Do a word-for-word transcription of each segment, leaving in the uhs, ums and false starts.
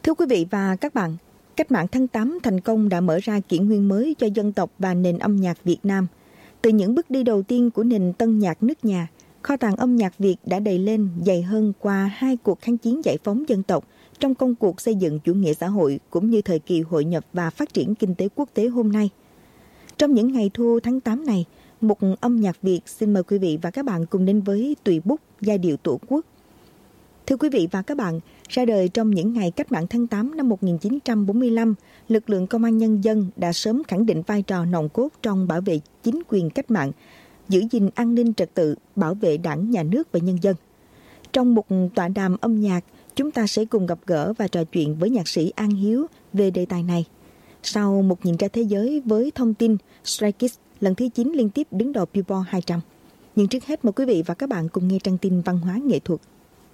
Thưa quý vị và các bạn, cách mạng tháng tám thành công đã mở ra kỷ nguyên mới cho dân tộc và nền âm nhạc Việt Nam. Từ những bước đi đầu tiên của nền tân nhạc nước nhà, kho tàng âm nhạc Việt đã đầy lên dày hơn qua hai cuộc kháng chiến giải phóng dân tộc trong công cuộc xây dựng chủ nghĩa xã hội cũng như thời kỳ hội nhập và phát triển kinh tế quốc tế hôm nay. Trong những ngày thu tháng tám này, một âm nhạc Việt xin mời quý vị và các bạn cùng đến với Tùy Bút giai điệu Tổ quốc. Thưa quý vị và các bạn, ra đời trong những ngày cách mạng tháng tám năm một nghìn chín trăm bốn mươi lăm, lực lượng công an nhân dân đã sớm khẳng định vai trò nòng cốt trong bảo vệ chính quyền cách mạng, giữ gìn an ninh trật tự, bảo vệ đảng, nhà nước và nhân dân. Trong một tọa đàm âm nhạc, chúng ta sẽ cùng gặp gỡ và trò chuyện với nhạc sĩ An Hiếu về đề tài này. Sau một nhìn ra thế giới với thông tin Stray Kids lần thứ chín liên tiếp đứng đầu Billboard hai trăm. Nhưng trước hết mời quý vị và các bạn cùng nghe trang tin văn hóa nghệ thuật.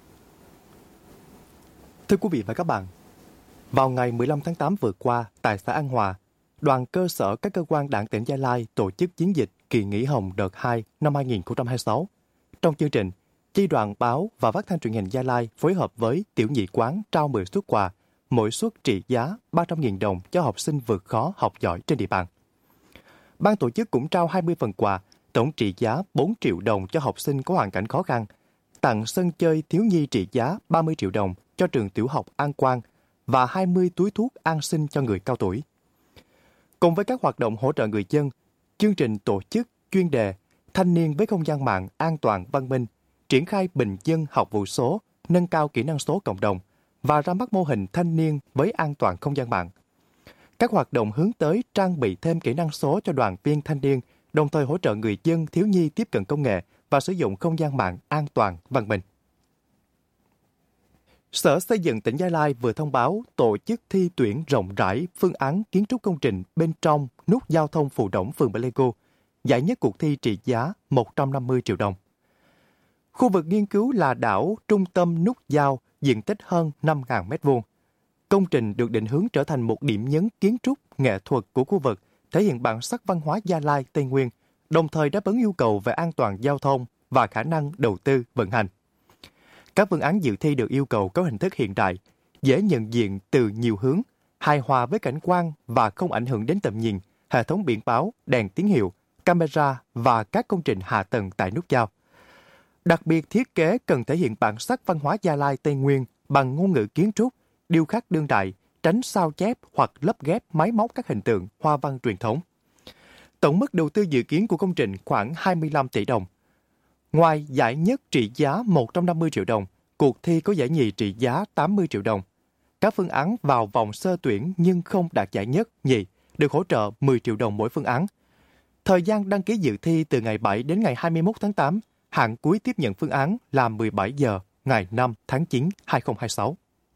Thưa quý vị và các bạn, vào ngày mười lăm tháng tám vừa qua tại xã An Hòa, đoàn cơ sở các cơ quan đảng tỉnh Gia Lai tổ chức chiến dịch Kỳ nghỉ hồng đợt hai năm hai nghìn không trăm hai mươi sáu. Trong chương trình, Chi đoàn báo và phát thanh truyền hình Gia Lai phối hợp với Tiểu nhị quán trao mười suất quà, mỗi suất trị giá ba trăm nghìn đồng cho học sinh vượt khó học giỏi trên địa bàn. Ban tổ chức cũng trao hai mươi phần quà, tổng trị giá bốn triệu đồng cho học sinh có hoàn cảnh khó khăn, tặng sân chơi thiếu nhi trị giá ba mươi triệu đồng cho trường tiểu học An Quang và hai mươi túi thuốc an sinh cho người cao tuổi. Cùng với các hoạt động hỗ trợ người dân, chương trình tổ chức chuyên đề Thanh niên với không gian mạng an toàn văn minh, triển khai bình dân học vụ số, nâng cao kỹ năng số cộng đồng và ra mắt mô hình thanh niên với an toàn không gian mạng. Các hoạt động hướng tới trang bị thêm kỹ năng số cho đoàn viên thanh niên, đồng thời hỗ trợ người dân thiếu nhi tiếp cận công nghệ và sử dụng không gian mạng an toàn văn minh. Sở Xây dựng tỉnh Gia Lai vừa thông báo tổ chức thi tuyển rộng rãi phương án kiến trúc công trình bên trong nút giao thông Phù Đổng, phường Pleiku. Giải nhất cuộc thi trị giá một trăm năm mươi triệu đồng. Khu vực nghiên cứu là đảo trung tâm nút giao, diện tích hơn năm nghìn mét vuông. Công trình được định hướng trở thành một điểm nhấn kiến trúc, nghệ thuật của khu vực, thể hiện bản sắc văn hóa Gia Lai, Tây Nguyên, đồng thời đáp ứng yêu cầu về an toàn giao thông và khả năng đầu tư vận hành. Các phương án dự thi được yêu cầu có hình thức hiện đại, dễ nhận diện từ nhiều hướng, hài hòa với cảnh quan và không ảnh hưởng đến tầm nhìn, hệ thống biển báo, đèn tín hiệu, camera và các công trình hạ tầng tại nút giao. Đặc biệt, thiết kế cần thể hiện bản sắc văn hóa Gia Lai Tây Nguyên bằng ngôn ngữ kiến trúc, điêu khắc đương đại, tránh sao chép hoặc lắp ghép máy móc các hình tượng, hoa văn truyền thống. Tổng mức đầu tư dự kiến của công trình khoảng hai mươi lăm tỷ đồng. Ngoài giải nhất trị giá một trăm năm mươi triệu đồng, cuộc thi có giải nhì trị giá tám mươi triệu đồng. Các phương án vào vòng sơ tuyển nhưng không đạt giải nhất, nhì được hỗ trợ mười triệu đồng mỗi phương án. Thời gian đăng ký dự thi từ ngày bảy đến ngày hai mươi mốt tháng tám, hạn cuối tiếp nhận phương án là mười bảy giờ ngày năm tháng chín năm hai nghìn không trăm hai mươi sáu.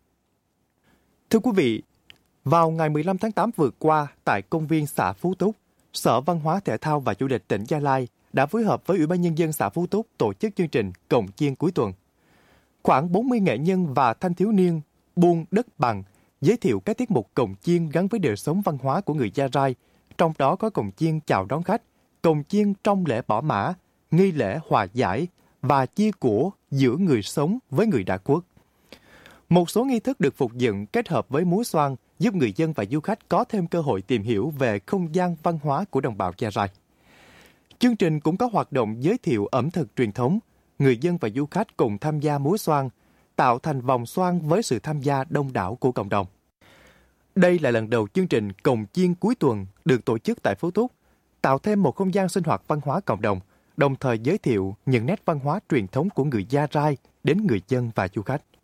Thưa quý vị, vào ngày mười lăm tháng tám vừa qua tại công viên xã Phú Túc, Sở Văn hóa Thể thao và Du lịch tỉnh Gia Lai đã phối hợp với Ủy ban Nhân dân xã Phú Túc tổ chức chương trình Cồng chiêng cuối tuần. Khoảng bốn mươi nghệ nhân và thanh thiếu niên buôn đất bằng giới thiệu các tiết mục cồng chiêng gắn với đời sống văn hóa của người Gia Rai, trong đó có cồng chiêng chào đón khách, cồng chiêng trong lễ bỏ mã, nghi lễ hòa giải và chia của giữa người sống với người đã khuất. Một số nghi thức được phục dựng kết hợp với múa xoan giúp người dân và du khách có thêm cơ hội tìm hiểu về không gian văn hóa của đồng bào Gia Rai. Chương trình cũng có hoạt động giới thiệu ẩm thực truyền thống, người dân và du khách cùng tham gia múa xoan, tạo thành vòng xoan với sự tham gia đông đảo của cộng đồng. Đây là lần đầu chương trình Cồng chiêng cuối tuần được tổ chức tại Phú Túc, tạo thêm một không gian sinh hoạt văn hóa cộng đồng, đồng thời giới thiệu những nét văn hóa truyền thống của người Gia Rai đến người dân và du khách.